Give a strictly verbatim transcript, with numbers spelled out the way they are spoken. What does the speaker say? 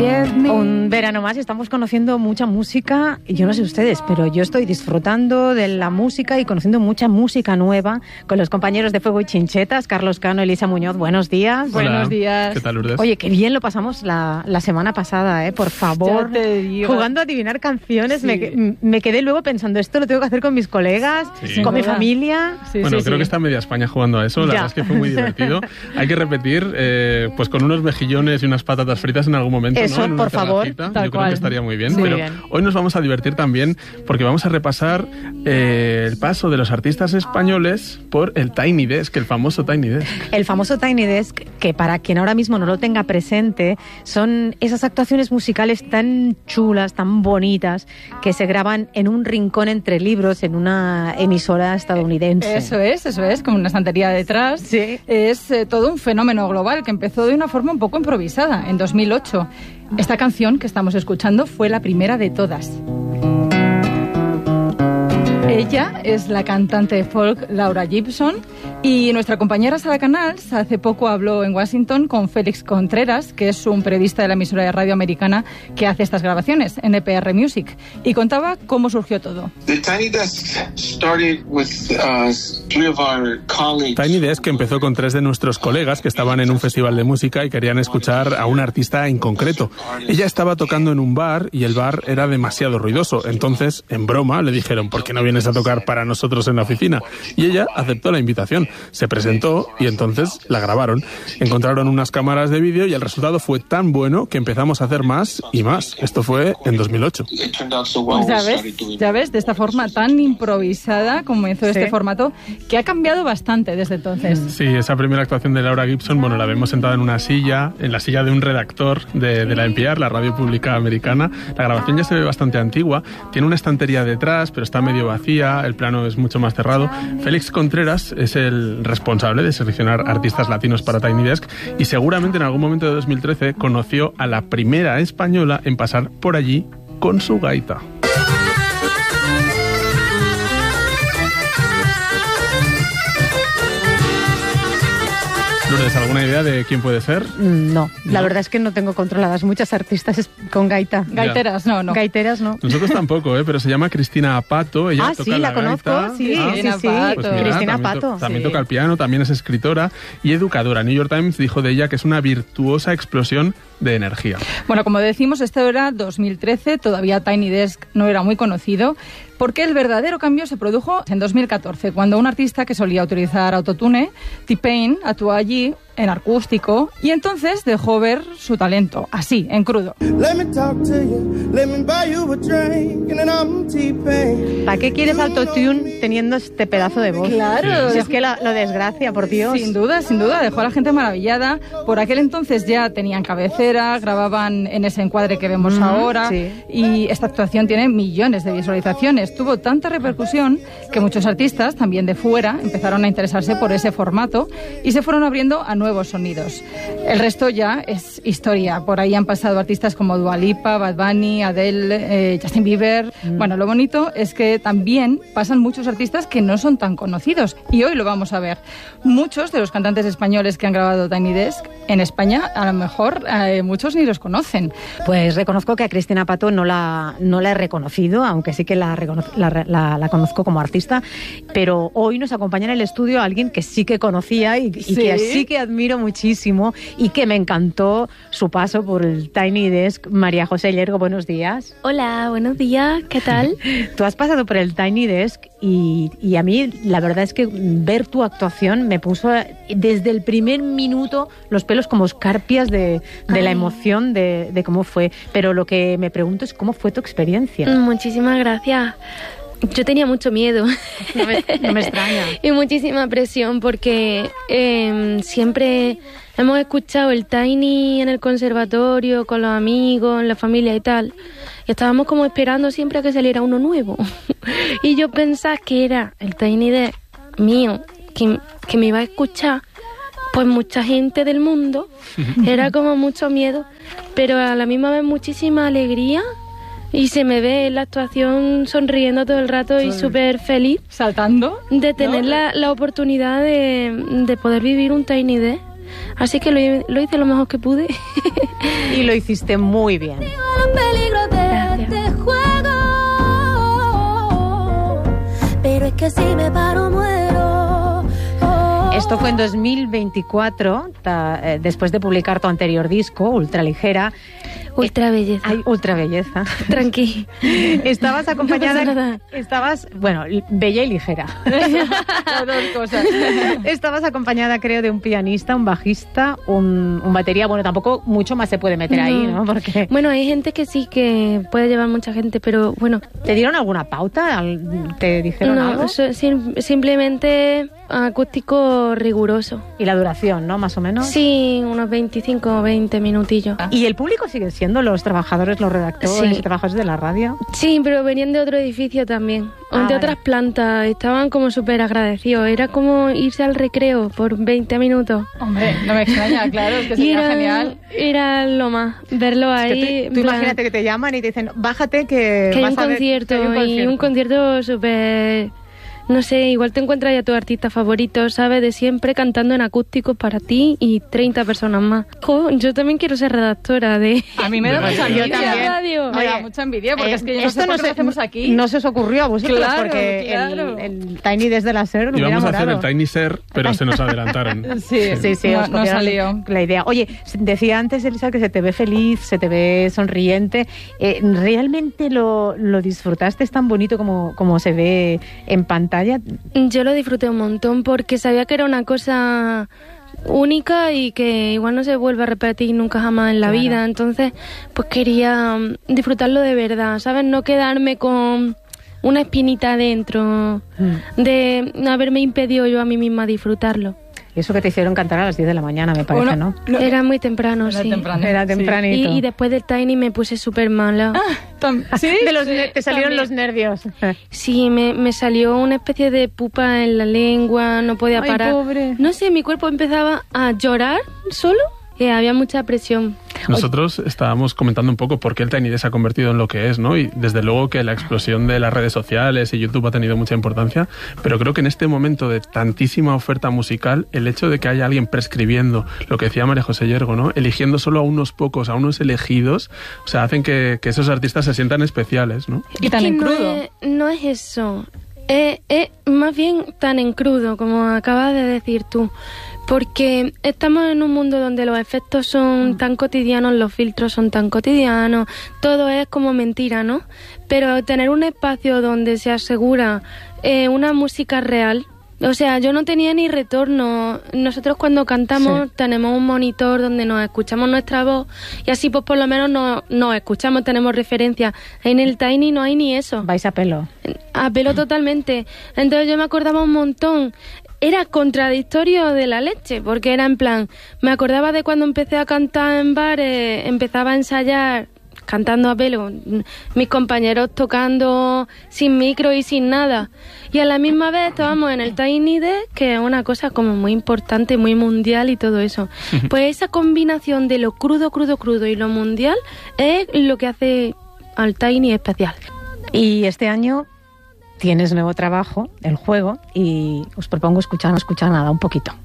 Un verano más y estamos conociendo mucha música. Y yo no sé ustedes, pero yo estoy disfrutando de la música y conociendo mucha música nueva con los compañeros de Fuego y Chinchetas, Carlos Cano, Elisa Muñoz. Buenos días. Hola. Buenos días. ¿Qué tal, Lourdes? Oye, qué bien lo pasamos la, la semana pasada, ¿eh? Por favor. Ya te digo. Jugando a adivinar canciones. Sí. Me, me quedé luego pensando, esto lo tengo que hacer con mis colegas, Sí. con mi ¿Verdad? familia. Sí, bueno, sí, creo sí. que está media España jugando a eso. La Ya. verdad es que fue muy divertido. Hay que repetir, eh, pues con unos mejillones y unas patatas fritas en algún momento, Eso, ¿no? En una por favor, terracita. tal Yo creo cual. que estaría muy bien. Sí. Pero Muy bien. hoy nos vamos a divertir también porque vamos a repasar eh, el paso de los artistas españoles por el Tiny Desk, el famoso Tiny Desk. El famoso Tiny Desk, que para quien ahora mismo no lo tenga presente, son esas actuaciones musicales tan chulas, tan bonitas, que se graban en un rincón entre libros en una emisora estadounidense. Eso es, eso es, con una estantería detrás. Sí. Es eh, todo un fenómeno global que empezó de una forma un poco improvisada, en dos mil ocho. Esta canción que estamos escuchando fue la primera de todas. Ella es la cantante de folk Laura Gibson y nuestra compañera Sara Canals hace poco habló en Washington con Félix Contreras, que es un periodista de la emisora de radio americana que hace estas grabaciones, N P R Music, y contaba cómo surgió todo. The Tiny Desk started with uh, three of our colleagues. Tiny Desk empezó con tres de nuestros colegas que estaban en un festival de música y querían escuchar a un artista en concreto. Ella estaba tocando en un bar y el bar era demasiado ruidoso. Entonces, en broma, le dijeron, ¿por qué no vienes a tocar para nosotros en la oficina? Y ella aceptó la invitación. Se presentó y entonces la grabaron. Encontraron unas cámaras de vídeo y el resultado fue tan bueno que empezamos a hacer más y más. Esto fue en dos mil ocho. It turned out so well. Pues ya we started ves, doing ya ves, de esta forma tan improvisada comenzó este Sí. formato, que ha cambiado bastante desde entonces. Sí, esa primera actuación de Laura Gibson, bueno, la vemos sentada en una silla, en la silla de un redactor de, de la N P R, la radio pública americana. La grabación ya se ve bastante antigua, tiene una estantería detrás, pero está medio vacía, el plano es mucho más cerrado. Félix Contreras es el responsable de seleccionar artistas latinos para Tiny Desk y seguramente en algún momento de dos mil trece conoció a la primera española en pasar por allí con su gaita. Lourdes, ¿alguna idea de quién puede ser? No, la No. verdad es que no tengo controladas muchas artistas es- con gaita. Gaiteras, no, no. Gaiteras, no. Nosotros tampoco, ¿eh? Pero se llama Cristina Apato. Ella Ah, toca sí, la la conozco, gaita. sí, Ah, sí, Cristina sí. Pato. pues mira, Cristina también, Pato. to- también Sí. toca el piano, también es escritora y educadora. New York Times dijo de ella que es una virtuosa explosión de energía. Bueno, como decimos, esto era dos mil trece, todavía Tiny Desk no era muy conocido, porque el verdadero cambio se produjo en dos mil catorce, cuando un artista que solía utilizar autotune, T-Pain, actuó allí en acústico y entonces dejó ver su talento, así, en crudo. Let me talk to you, let me buy you a drink, and then I'm T-Pain. ¿Para qué quieres autotune teniendo este pedazo de voz? Claro. Si es que la- lo desgracia, por Dios. Sin duda, sin duda, dejó a la gente maravillada. Por aquel entonces ya tenían cabecera, grababan en ese encuadre que vemos Ujú, ahora sí. y esta actuación tiene millones de visualizaciones. Tuvo tanta repercusión que muchos artistas, también de fuera, empezaron a interesarse por ese formato y se fueron abriendo a nuevos sonidos. El resto ya es historia. Por ahí han pasado artistas como Dua Lipa, Bad Bunny, Adele, eh, Justin Bieber. Bueno, lo bonito es que también pasan muchos artistas que no son tan conocidos y hoy lo vamos a ver. Muchos de los cantantes españoles que han grabado Tiny Desk en España, a lo mejor eh, muchos ni los conocen. Pues reconozco que a Cristina Pato no la, no la he reconocido, aunque sí que la, recono- la, la- la conozco como artista, pero hoy nos acompaña en el estudio alguien que sí que conocía y, y ¿Sí? que sí que admiro muchísimo y que me encantó su paso por el Tiny Desk. María José Llergo, buenos días. Hola, buenos días, ¿qué tal? Tú has pasado por el Tiny Desk y, y a mí la verdad es que ver tu actuación me puso desde el primer minuto los pelos como escarpias de, de la Ay. emoción de, de cómo fue. Pero lo que me pregunto es cómo fue tu experiencia. Muchísimas gracias. Yo tenía mucho miedo No me, no me extraña. y muchísima presión porque eh, siempre hemos escuchado el Tiny en el conservatorio, con los amigos, en la familia y tal. Y estábamos como esperando siempre a que saliera uno nuevo. Y yo pensaba que era el Tiny de mío, que, que me iba a escuchar pues mucha gente del mundo. Era como mucho miedo, pero a la misma vez muchísima alegría. Y se me ve en la actuación sonriendo todo el rato y súper feliz Saltando. de tener ¿no? la, la oportunidad de, de poder vivir un Tiny Desk. Así que lo, lo hice lo mejor que pude. Y lo hiciste muy bien. Gracias. Pero es que si me paro muero. Esto fue en dos mil veinticuatro, ta, eh, después de publicar tu anterior disco, Ultraligera. Ultra belleza. Ay, ultra belleza. Tranqui. Estabas acompañada. No pasa nada. Estabas, bueno, bella y ligera. Las dos cosas. Estabas acompañada, creo, de un pianista, un bajista, un, un batería. Bueno, tampoco mucho más se puede meter No. ahí, ¿no? Porque Bueno, hay gente que sí que puede llevar mucha gente, pero bueno. ¿te dieron alguna pauta? Al- ¿Te dijeron No, algo? so- sim- simplemente acústico riguroso. Y la duración, ¿no? Más o menos. Sí, unos veinticinco o veinte minutillos. ¿Y el público sigue siendo los trabajadores, los redactores Sí. y trabajadores de la radio? Sí, pero venían de otro edificio también, Ah, de vale. otras plantas, estaban como súper agradecidos. Era como irse al recreo por veinte minutos. Hombre, no me extraña, claro, es que Y sería era, genial. era lo más, verlo Es que ahí. tú, en tú plan, imagínate que te llaman y te dicen, bájate que, que hay vas un a ver- concierto, que hay un y un concierto súper... No sé, igual te encuentras ya tu artista favorito, ¿sabes? De siempre cantando en acústico para ti y treinta personas más. Jo, yo también quiero ser redactora de... A mí me da Yo mucha también. envidia. de radio. Me da Oye, mucha envidia porque Eh, es que yo no esto sé por qué se- lo hacemos aquí. No se os ocurrió a vosotros Claro, porque claro. El, el Tiny desde la SER lo hubiera Íbamos a hacer molado. el Tiny Ser, pero se nos adelantaron. Sí, Sí, sí, no, os no copiaron salió. la idea. Oye, decía antes, Elisa, que se te ve feliz, se te ve sonriente. Eh, ¿Realmente lo, lo disfrutaste? ¿Es tan bonito como, como se ve en pantalla? Yo lo disfruté un montón porque sabía que era una cosa única y que igual no se vuelve a repetir nunca jamás en la Claro. vida. Entonces, pues quería mm, disfrutarlo de verdad, ¿sabes? No quedarme con una espinita dentro de haberme impedido yo a mí misma disfrutarlo. Y eso que te hicieron cantar a las diez de la mañana, me parece, Bueno, ¿no? Era muy temprano, Era sí. temprano. Era Sí. tempranito. Y, y después del Tiny me puse súper mala. Tam- ¿Sí? De los Sí, ne- te salieron también. los nervios. Sí, me, me salió una especie de pupa en la lengua, no podía Ay, parar. pobre. No sé, mi cuerpo empezaba a llorar solo, y había mucha presión. Nosotros estábamos comentando un poco por qué el Tiny Desk se ha convertido en lo que es, ¿no? Y desde luego que la explosión de las redes sociales y YouTube ha tenido mucha importancia, pero creo que en este momento de tantísima oferta musical, el hecho de que haya alguien prescribiendo, lo que decía María José Yergo, ¿no? Eligiendo solo a unos pocos, a unos elegidos, o sea, hacen que, que esos artistas se sientan especiales, ¿no? Y tan que en no crudo. Es, no es eso. Es, es más bien tan en crudo, como acabas de decir tú. Porque estamos en un mundo donde los efectos son tan cotidianos, los filtros son tan cotidianos, todo es como mentira, ¿no? Pero tener un espacio donde se asegura eh, una música real. O sea, yo no tenía ni retorno. Nosotros cuando cantamos Sí. tenemos un monitor donde nos escuchamos nuestra voz y así pues por lo menos nos, nos escuchamos, tenemos referencia. En el Tiny no hay ni eso. Vais a pelo. A pelo totalmente. Entonces yo me acordaba un montón. Era contradictorio de la leche, porque era en plan, me acordaba de cuando empecé a cantar en bares, empezaba a ensayar cantando a pelo, mis compañeros tocando sin micro y sin nada. Y a la misma vez estábamos en el Tiny Desk, que es una cosa como muy importante, muy mundial y todo eso. Pues esa combinación de lo crudo, crudo, crudo y lo mundial es lo que hace al Tiny especial. Y este año tienes nuevo trabajo, El Juego, y os propongo escuchar, no escuchar nada, un poquito.